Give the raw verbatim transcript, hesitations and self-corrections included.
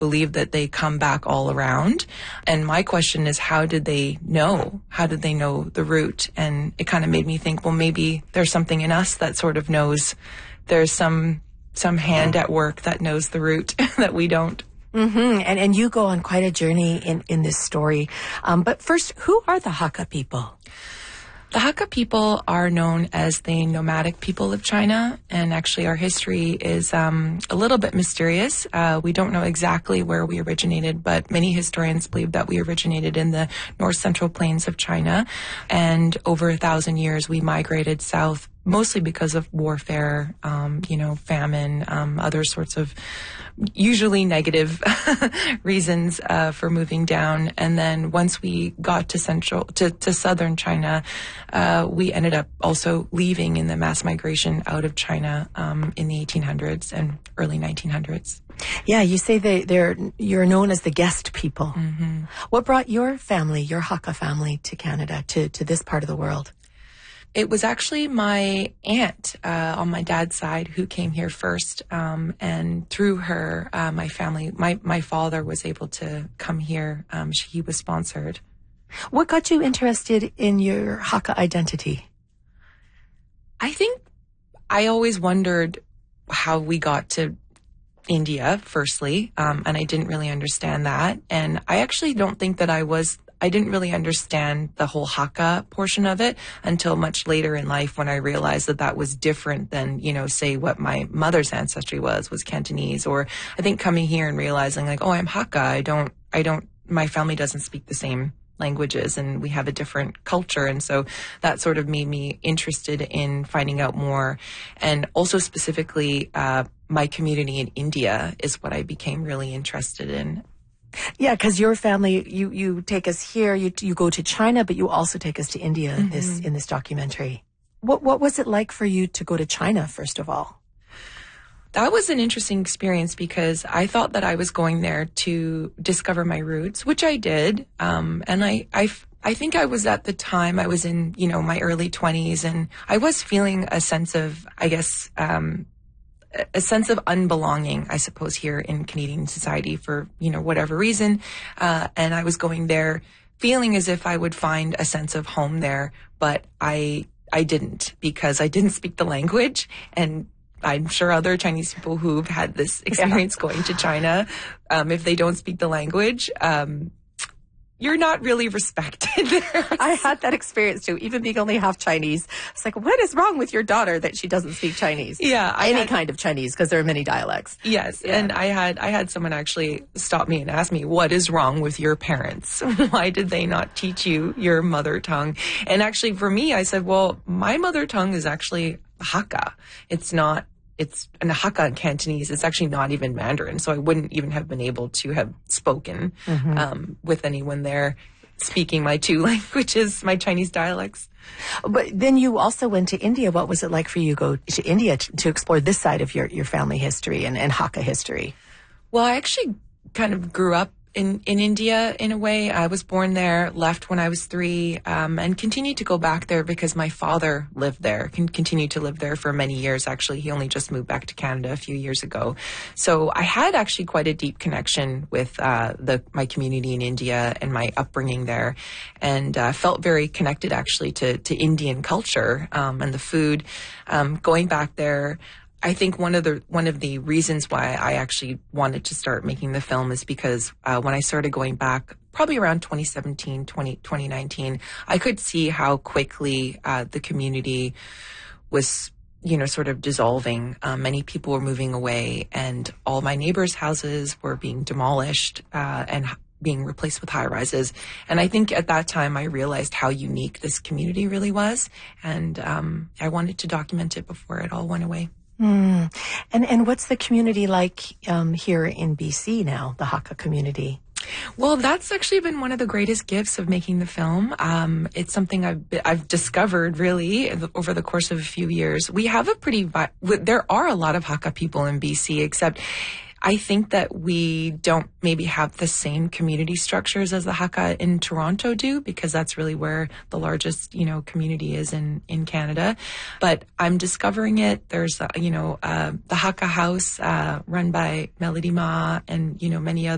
believe that they come back all around. And my question is, how did they know? How did they know the route? And it kind of made me think, well, maybe there's something in us that sort of knows. There's some some hand at work that knows the route that we don't. Mm-hmm. And and you go on quite a journey in, in this story. Um, but first, who are the Hakka people? The Hakka people are known as the nomadic people of China, and actually our history is um, a little bit mysterious. Uh, we don't know exactly where we originated, but many historians believe that we originated in the north central plains of China, and over a thousand years we migrated south, mostly because of warfare, um, you know, famine, um, other sorts of usually negative reasons uh, for moving down. And then once we got to central, to, to southern China, uh, we ended up also leaving in the mass migration out of China um, in the eighteen hundreds and early nineteen hundreds. Yeah, you say they, they're you're known as the guest people. Mm-hmm. What brought your family, your Hakka family, to Canada, to, to this part of the world? It was actually my aunt uh, on my dad's side who came here first, um, and through her, uh, my family, my, my father was able to come here. Um, she, he was sponsored. What got you interested in your Hakka identity? I think I always wondered how we got to India, firstly, um, and I didn't really understand that. And I actually don't think that I was I didn't really understand the whole Hakka portion of it until much later in life, when I realized that that was different than, you know, say what my mother's ancestry was, was Cantonese. Or I think coming here and realizing like, oh, I'm Hakka. I don't, I don't, my family doesn't speak the same languages and we have a different culture. And so that sort of made me interested in finding out more. And also specifically, uh, my community in India is what I became really interested in. Yeah, because your family, you, you take us here, you you go to China, but you also take us to India in this Mm-hmm. in this documentary. What what was it like for you to go to China, first of all? That was an interesting experience because I thought that I was going there to discover my roots, which I did. Um, and I, I, I think I was at the time, I was in, you know, my early twenties, and I was feeling a sense of, I guess, um, a sense of unbelonging, I suppose, here in Canadian society for, you know, whatever reason. Uh, and I was going there feeling as if I would find a sense of home there, but I, I didn't, because I didn't speak the language. And I'm sure other Chinese people who've had this experience yeah. going to China, um, if they don't speak the language, um, you're not really respected there. I had that experience too, even being only half Chinese. It's like, what is wrong with your daughter that she doesn't speak Chinese? Yeah. I Any had, kind of Chinese, because there are many dialects. Yes. Yeah. And I had, I had someone actually stop me and ask me, what is wrong with your parents? Why did they not teach you your mother tongue? And actually for me, I said, well, my mother tongue is actually Hakka. It's not, it's an Hakka in Cantonese. It's actually not even Mandarin. So I wouldn't even have been able to have spoken mm-hmm. um, with anyone there speaking my two languages, my Chinese dialects. But then you also went to India. What was it like for you to go to India to, to explore this side of your, your family history and, and Hakka history? Well, I actually kind of grew up in, in India in a way. I was born there, left when I was three, um, and continued to go back there because my father lived there, can continue to live there for many years. Actually, he only just moved back to Canada a few years ago. So I had actually quite a deep connection with, uh, the, my community in India and my upbringing there, and, uh, felt very connected actually to, to Indian culture, um, and the food. Um, going back there, I think one of the one of the reasons why I actually wanted to start making the film is because uh, when I started going back, probably around twenty seventeen, twenty, twenty nineteen, I could see how quickly uh, the community was, you know, sort of dissolving. Uh, many people were moving away, and all my neighbors' houses were being demolished uh, and being replaced with high rises. And I think at that time I realized how unique this community really was, and um, I wanted to document it before it all went away. Mm. And and what's the community like um, here in B C now, the Hakka community? Well, that's actually been one of the greatest gifts of making the film. Um, it's something I've I've discovered really over the course of a few years. We have a pretty there are a lot of Hakka people in B C, except I think that we don't maybe have the same community structures as the Hakka in Toronto do, because that's really where the largest, you know, community is in, in Canada. But I'm discovering it. There's, uh, you know, uh, the Hakka House, uh, run by Melody Ma and, you know, many other